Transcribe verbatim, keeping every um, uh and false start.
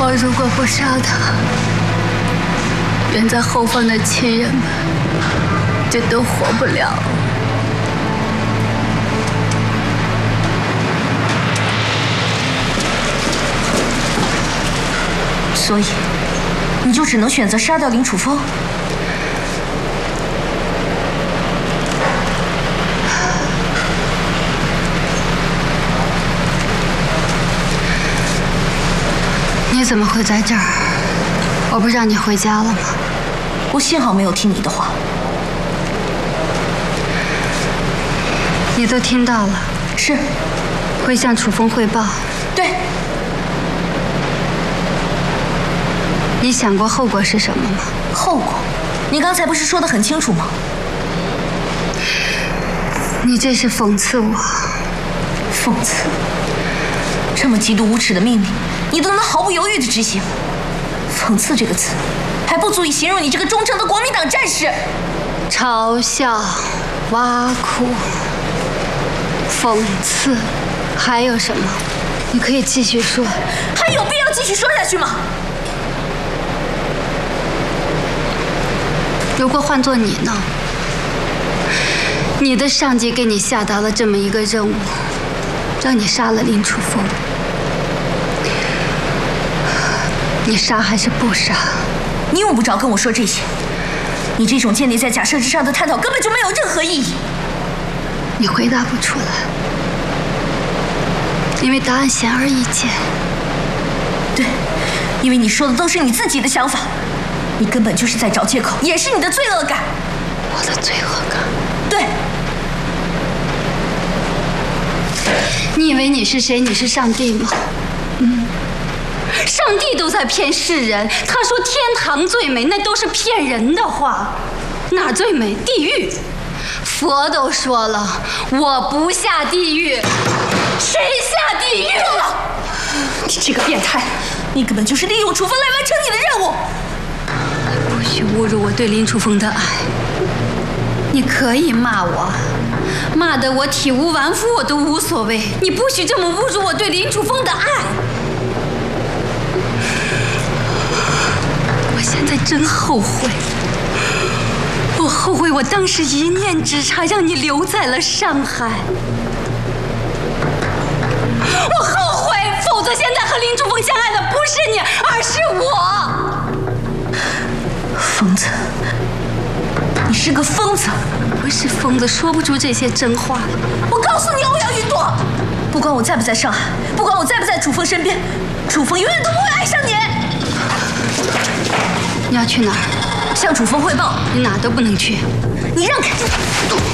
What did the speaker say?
我如果不杀他，远在后方的亲人们就都活不了。 所以，你就只能选择杀掉林楚风？ 你怎么会在这儿？我不让你回家了吗？ 我幸好没有听你的话。 你都听到了？ 是。 会向楚风汇报。 对。 你想过后果是什么吗？ 后果？你刚才不是说得很清楚吗？ 你这是讽刺我。 讽刺？这么极度无耻的命令，你都能毫不犹豫地执行？讽刺这个词，还不足以形容你这个忠诚的国民党战士。 嘲笑、挖苦、讽刺，还有什么？你可以继续说。 还有必要继续说下去吗？ 如果换做你呢？你的上级给你下达了这么一个任务，让你杀了林楚风，你杀还是不杀？ 你用不着跟我说这些。你这种建立在假设之上的探讨根本就没有任何意义。 你回答不出来，因为答案显而易见。 对，因为你说的都是你自己的想法。你根本就是在找借口，掩饰你的罪恶感。 我的罪恶感？ 对。 你以为你是谁？你是上帝吗？嗯。上帝都在骗世人，他说天堂最美，那都是骗人的话。哪儿最美？地狱。佛都说了，我不下地狱，谁下地狱？ 够了！你这个变态，你根本就是利用楚风来完成你的任务。 不许侮辱我对林楚风的爱。你可以骂我，骂得我体无完肤我都无所谓。你不许这么侮辱我对林楚风的爱。我现在真后悔，我后悔我当时一念之差让你留在了上海。我后悔，否则现在和林楚风相爱的不是你，而是我。 疯子，你是个疯子！ 不是疯子，说不出这些真话。 我告诉你，欧阳云朵，不管我在不在上海，不管我在不在楚风身边，楚风永远都不会爱上你。 你要去哪儿？ 向楚风汇报。 你哪都不能去。 你让开！